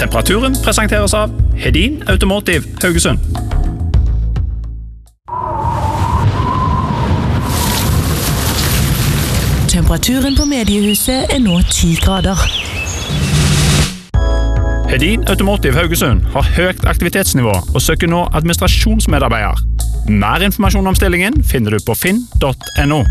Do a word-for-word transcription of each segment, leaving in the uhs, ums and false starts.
Temperaturen presenteres av Hedin Automotive Haugesund. Temperaturen på mediehuset er nå ti grader. Hedin Automotive Haugesund har høyt aktivitetsnivå og søker nå administrasjonsmedarbeider. Mer informasjon om stillingen finner du på finn punktum no.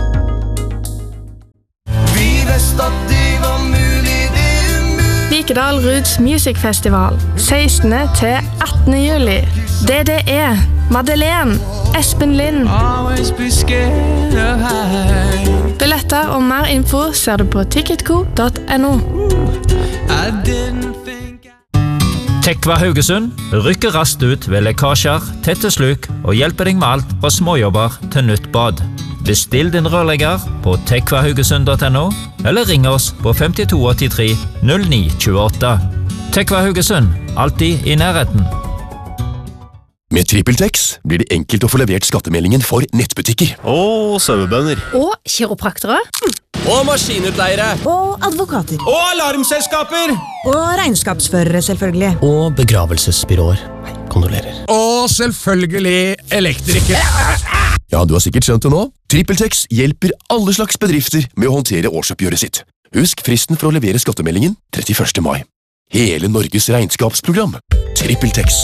Vi visste at det var mulig, det umulig. Vikedal Roots Music Festival, sekstende til attende juli. D D E, Madeleine, Espen Lind. Always be scared of high. Billetter og mer info ser du på ticketco punktum no. I didn't think I... Tekva Haugesund rykker raskt ut ved lekkasjer, tette sluk og hjelper deg med alt fra småjobber til nytt bad. Bestill din rørlegger på tekva haugesund punktum no eller ring oss på fem to åtte tre null ni to åtte. Tekva Haugesund, alltid i nærheten. Med TrippelTex blir det enkelt å få levert skattemeldingen for nettbutikker. Og sauebønder. Og kiropraktere. Og maskinutleiere. Og advokater. Og alarmselskaper. Og regnskapsførere, selvfølgelig. Og begravelsesbyråer. Nei, kondolerer. Og selvfølgelig elektriker. Ja, du har sikkert skjønt det nå. TrippelTex hjelper alle slags bedrifter med å håndtere årsoppgjøret sitt. Husk fristen for å levere skattemeldingen trettiførste mai. Hele Norges regnskapsprogram. TrippelTex.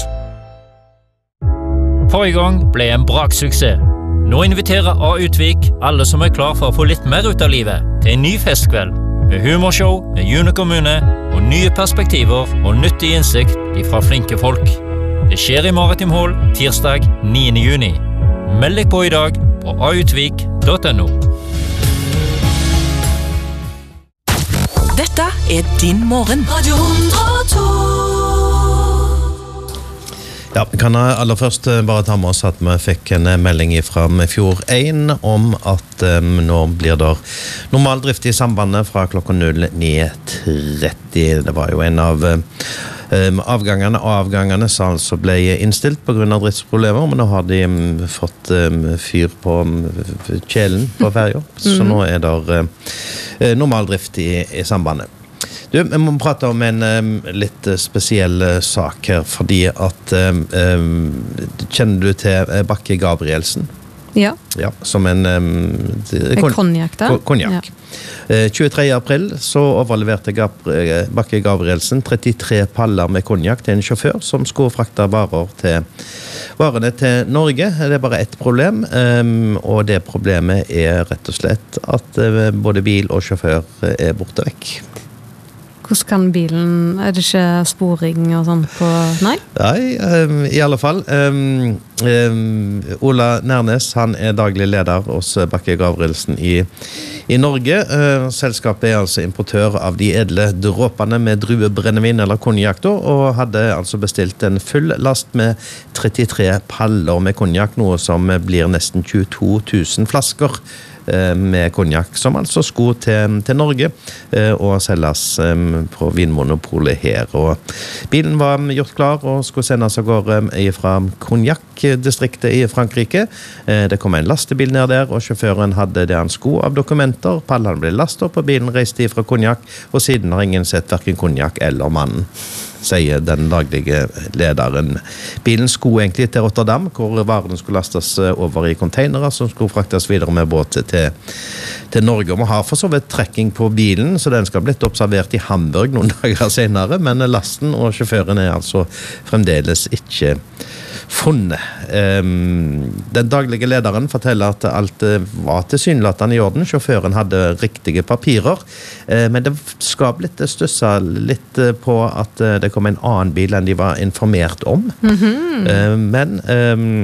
Forrige gang ble en braksuksess. Nå inviterer A. Utvik alle som er klar for å få litt mer ut av livet til en ny festkveld med humorshow med June kommune og nye perspektiver og nyttig innsikt fra flinke folk. Det skjer i Maritim Hall tirsdag niende juni. Meld deg på i dag på a utvik punktum no. Dette er din morgen. Radio hundre og to. Ja, vi kan aller først bare ta med oss at vi fikk en melding fra Fjord én om at um, nå blir det normal drift i sambandet fra klokka null ni tretti. Det var jo en av um, avgangene og avgangene som altså ble innstilt på grunn av driftsproblemer, men nå har de um, fått um, fyr på um, kjelen på ferja, så nå er det uh, normal drift i, i sambandet. Du, vi må prate om en um, litt spesiell uh, sak her, fordi at um, um, kjenner du til uh, Bakke Gabrielsen? Ja. Ja, som en um, kon konjak da? Konjak. Ja. Uh, tjuetredje april så overleverte Gabri Bakke Gabrielsen trettitre paller med konjak til en sjåfør som skulle frakte varer til, varene til Norge. Det er bare ett problem, um, og det problemet er rett og slett at uh, både bil og sjåfør er borte vekk. Hvordan kan bilen, er det ikke sporing og sånn på, nei? Nei, um, i alle fall. Um, um, Ola Nærnes, han er daglig leder hos Bakke Gabrielsen i, i Norge. Uh, selskapet er altså importør av de edle dråpene med druebrennevin eller konjak, og hadde altså bestilt en full last med trettitre paller med konjak, noe som blir nesten tjueto tusen flasker med konjak, som altså skulle til, til Norge og selges på Vinmonopolet her. Og bilen var gjort klar og skulle sendes av gårde fra konjakdistriktet i Frankrike. Det kom en lastebil ned der, og sjåføren hadde det han skulle av dokumenter. Pallene ble lastet opp, og bilen reiste fra konjak, og siden har ingen sett hverken konjak eller mannen, sier den daglige lederen. Bilen skulle egentlig til Rotterdam, hvor varene skulle lastes over i containere, som skulle fraktes videre med båt til, til Norge. Vi har for så vidt trekking på bilen, så den skal ha blitt observert i Hamburg noen dager senere, men lasten og sjåføren er altså fremdeles ikke funnet. Um, den daglige lederen forteller at alt var tilsynelatende i orden. Sjåføren hadde riktige papirer, uh, men det skal blitt stusset litt på at det kom en annen bil enn de var informert om. Mm-hmm. uh, men um,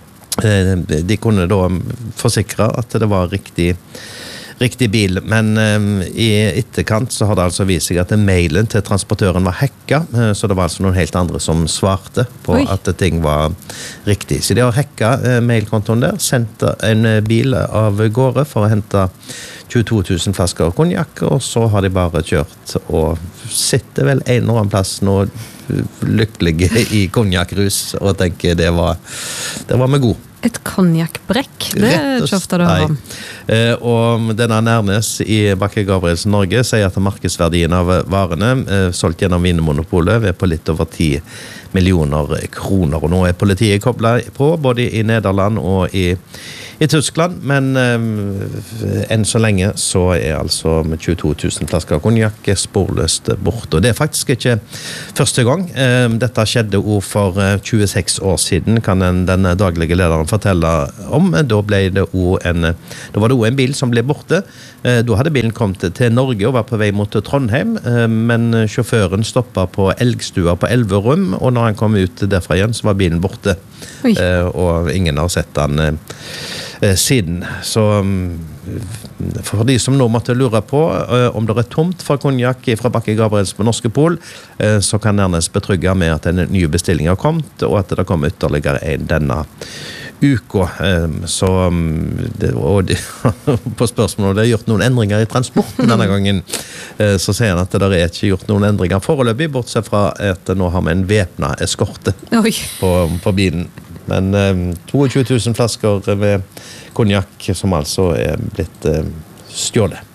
uh, de kunne da forsikre at det var riktig riktig bil, men um, i etterkant så har det altså vist seg at mailen til transportøren var hacka, uh, så det var altså noen helt andre som svarte på Oi. At ting var riktig. Så de har hacka uh, mailkontoen der, sendt en uh, bil av gårde for å hente tjueto tusen flasker konjak, og så har de bare kjørt og sitter vel en eller annen plass nå lykkelige i konjakrus og tenker det var, det var med god. Et konjakbrekk, det er ikke ofte du hører om. Eh, og denne Nærnes i Bakke Gabrielsen Norge sier at markedsverdien av varene eh, solgt gjennom Vinmonopolet er på litt over ti millioner kroner. Og nå er politiet koblet på, både i Nederland og i, i Tyskland, men eh, enn så lenge så er altså med tjueto tusen flasker konjakk sporløst bort. Og det er faktisk ikke første gang. Eh, dette skjedde også for tjueseks år siden, kan den, den daglige lederen fortelle om. Da, ble det en, da var det også en bil som ble borte. Da hadde bilen kommet til Norge og var på vei mot Trondheim, men sjåføren stoppet på Elgstua på Elverum, og når han kom ut derfra igjen, så var bilen borte. Oi. Og ingen har sett den siden. Så for de som nå måtte lure på om det er tomt for konjakk fra Bakke Gabrielsen på Norske Pol, så kan Nærnes betrygge med at en ny bestilling har kommet, og at det kommer ytterligere en denne uka. Så det, og det, på spørsmålet om det er gjort noen endringer i transporten denne gangen, så sier han at det er ikke gjort noen endringer foreløpig, bortsett fra at nå har vi en væpnet eskorte på, på bilen. Men eh, tjueto tusen flasker med konjakk som altså er blitt eh, stjålet.